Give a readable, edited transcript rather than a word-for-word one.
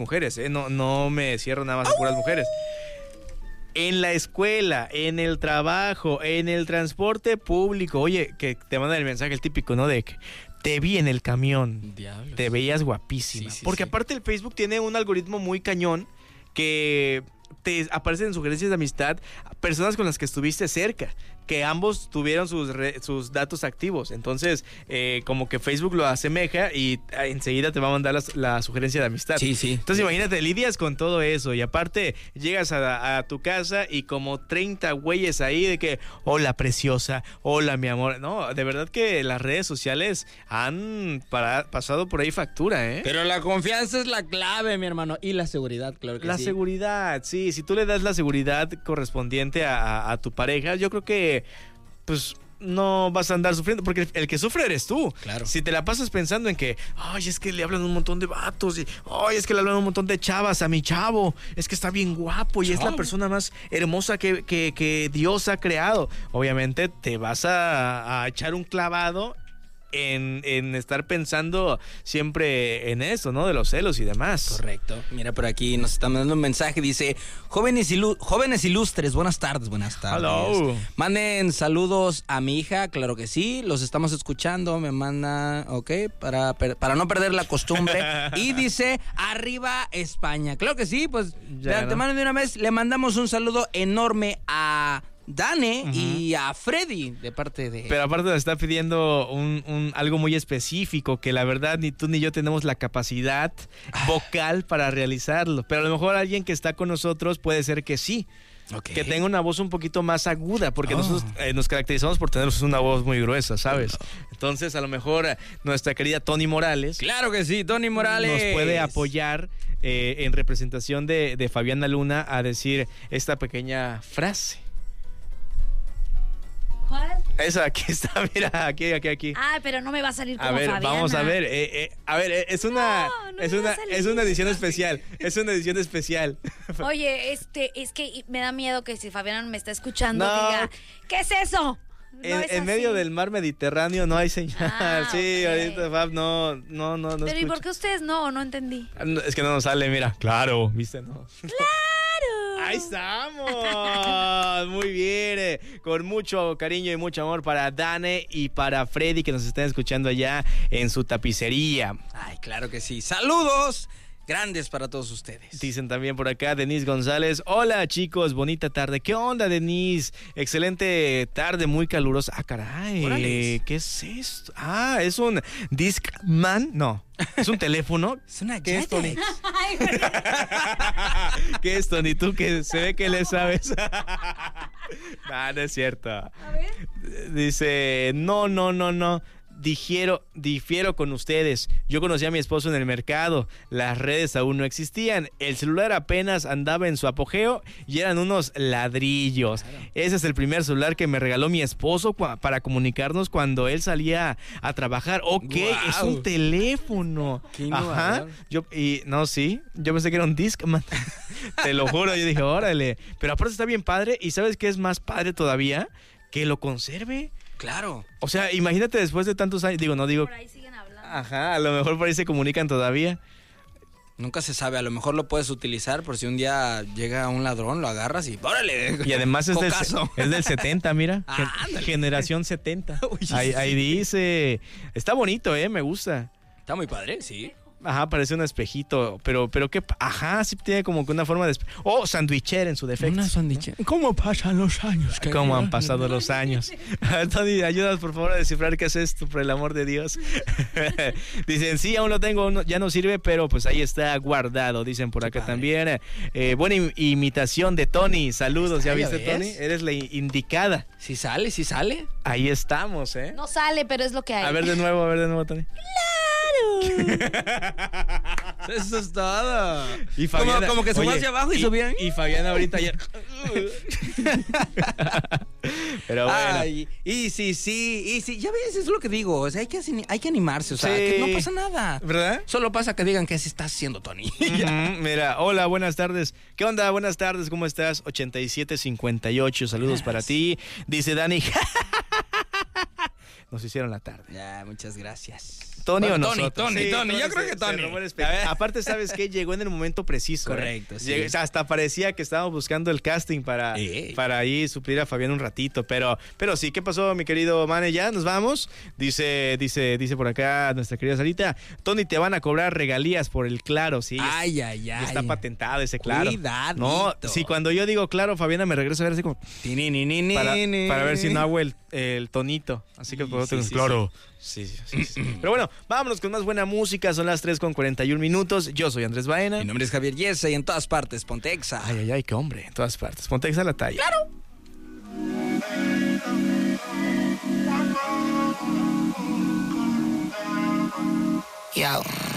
mujeres, no me cierro nada más a puras mujeres. En la escuela, en el trabajo, en el transporte público. Oye, que te mandan el mensaje el típico, ¿no? De que te vi en el camión. Diablos. Te veías guapísima. Sí, Porque sí. aparte el Facebook tiene un algoritmo muy cañón que te aparecen en sugerencias de amistad personas con las que estuviste cerca, que ambos tuvieron sus datos activos. Entonces, como que Facebook lo asemeja y enseguida te va a mandar la sugerencia de amistad. Sí, sí. Entonces, imagínate, lidias con todo eso y aparte llegas a tu casa y como 30 güeyes ahí de que, hola preciosa, hola mi amor. No, de verdad que las redes sociales han pasado por ahí factura, ¿eh? Pero la confianza es la clave, mi hermano. Y la seguridad, claro que La sí. seguridad, sí. Si tú le das la seguridad correspondiente a tu pareja, yo creo que, pues, no vas a andar sufriendo, porque el que sufre eres tú. Claro. Si te la pasas pensando en que, ay, es que le hablan un montón de vatos, y ay, es que le hablan un montón de chavas a mi chavo, es que está bien guapo y es la persona más hermosa que Dios ha creado. Obviamente te vas a echar un clavado en estar pensando siempre en eso, ¿no? De los celos y demás. Correcto. Mira, por aquí nos está mandando un mensaje. Dice, jóvenes ilustres, buenas tardes. Hello. Manden saludos a mi hija, claro que sí. Los estamos escuchando. Me manda, ok, para no perder la costumbre. Y dice, arriba España. Claro que sí, pues Ya, de antemano de una vez le mandamos un saludo enorme a Dane y a Freddy de parte de... Pero aparte nos está pidiendo algo muy específico que la verdad ni tú ni yo tenemos la capacidad vocal para realizarlo. Pero a lo mejor alguien que está con nosotros puede ser que sí. Okay. Que tenga una voz un poquito más aguda, porque nosotros nos caracterizamos por tener una voz muy gruesa, ¿sabes? Entonces a lo mejor nuestra querida Tony Morales... Claro que sí, Tony Morales. Nos puede apoyar en representación de Fabiana Luna a decir esta pequeña frase. ¿Cuál? Esa, aquí está, mira, aquí. Ay, pero no me va a salir como A ver, Fabiana. vamos a ver. Es una, No es me va una, a salir. es una edición especial. Es una edición especial. Oye, es que me da miedo que si Fabiana me está escuchando No. diga, ¿qué es eso? No es En medio así. del mar Mediterráneo no hay señal. Ah, sí, ok. ahorita Fab no. Pero ¿y escucha. por qué ustedes no? No entendí. Es que no nos sale, mira. Claro, ¿viste? No. ¡Claro! Ahí estamos. Muy bien. Con mucho cariño y mucho amor para Dane y para Freddy que nos están escuchando allá en su tapicería. Ay, claro que sí. Saludos grandes para todos ustedes. Dicen también por acá Denise González. Hola chicos, bonita tarde. ¿Qué onda, Denise? Excelente tarde, muy calurosa. Ah, caray. Órale. ¿Qué es esto? Ah, es un Discman. No, es un teléfono. Es una ¿Qué es, Tony? Jetex. ¿Qué es, Tony? Tú que se ve que le sabes. No es cierto. A ver. Dice, no. Difiero con ustedes. Yo conocí a mi esposo en el mercado. Las redes aún no existían. El celular apenas andaba en su apogeo y eran unos ladrillos. Claro. Ese es el primer celular que me regaló mi esposo para comunicarnos cuando él salía a trabajar. Ok, wow. Es un teléfono. Qué innovador. Ajá. Yo pensé que era un Discman. Te lo juro, yo dije, órale. Pero aparte está bien padre. ¿Y sabes qué es más padre todavía? Que lo conserve. Claro. O sea, imagínate después de tantos años, no digo... Por ahí siguen hablando. Ajá, a lo mejor por ahí se comunican todavía. Nunca se sabe, a lo mejor lo puedes utilizar por si un día llega un ladrón, lo agarras y ¡órale! Y además es del 70, mira. Ándale. Generación 70. Uy, Ahí dice... Está bonito, me gusta. Está muy padre, sí. Ajá, parece un espejito, pero que... Ajá, sí tiene como que una forma de... Sandwichera en su defecto. Una sandwichera. ¿Cómo pasan los años? ¿Cómo han pasado los años? Tony, ayudas por favor a descifrar qué es esto, por el amor de Dios. Dicen, sí, aún lo tengo, ya no sirve, pero pues ahí está guardado, dicen por acá también. Buena imitación de Tony, saludos, ¿ya viste, Tony? Eres la indicada. Sí sale. Ahí estamos, ¿eh? No sale, pero es lo que hay. A ver de nuevo, Tony. Eso es todo. Y Fabiana, como que subas hacia abajo y subían. Y Fabiana ahorita ya... Pero bueno. Ay, y sí, ya ves, es lo que digo, o sea, hay que animarse, o sea, Sí. que no pasa nada. ¿Verdad? Solo pasa que digan, ¿qué se está haciendo, Tony? Mira, hola, buenas tardes. ¿Qué onda? Buenas tardes, ¿cómo estás? 8758, saludos para ti. Dice Dani. Nos hicieron la tarde. Ya, muchas gracias. Tony Bueno, o Tony, nosotros. Tony, yo creo que se Tony. robó el espectáculo. Aparte, ¿sabes qué? Llegó en el momento preciso. Correcto, sí. O sea, hasta parecía que estábamos buscando el casting para ahí suplir a Fabián un ratito. Pero sí, ¿qué pasó, mi querido Mane? ¿Ya nos vamos? Dice por acá nuestra querida Sarita, Tony, te van a cobrar regalías por el Claro, sí. Ay. Ya está patentado ese Claro. Cuidadito. No, sí, cuando yo digo Claro, Fabiana me regresa a ver así como para ver si no hago el tonito. Así que claro. Sí. Pero bueno, vámonos con más buena música. Son las 3:41. Yo soy Andrés Baena. Mi nombre es Javier Yesa y en todas partes, ponte Exa. Ay, qué hombre, en todas partes. Ponte Exa la talla. ¡Claro! Yo.